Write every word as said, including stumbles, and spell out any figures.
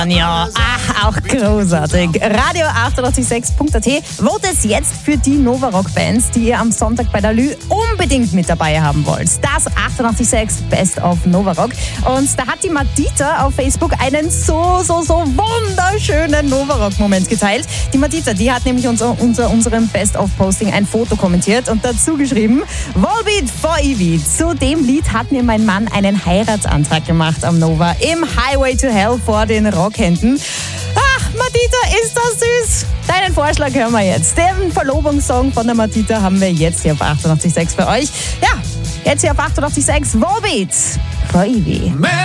Ja, ach, auch großartig. Radio achtundachtzig Komma sechs Punkt a t. Votet jetzt für die Nova Rock Bands, die ihr am Sonntag bei der Lü unbedingt mit dabei haben wollt. Das achtundachtzig Komma sechs Best of Nova Rock. Und da hat die Madita auf Facebook einen so, so, so wunderschönen Nova Rock Moment geteilt. Die Madita, die hat nämlich unter, unter unserem Best of Posting ein Foto kommentiert und dazu geschrieben: Volbeat for Ivy. Zu dem Lied hat mir mein Mann einen Heiratsantrag gemacht am Nova im Highway to Hell vor den Rockhänden. Ach, Madita, ist das süß! Deinen Vorschlag hören wir jetzt. Den Verlobungssong von der Madita haben wir jetzt hier auf achtundachtzig Komma sechs für euch. Ja, jetzt hier auf achtundachtzig Komma sechs Volbeat for Ivy.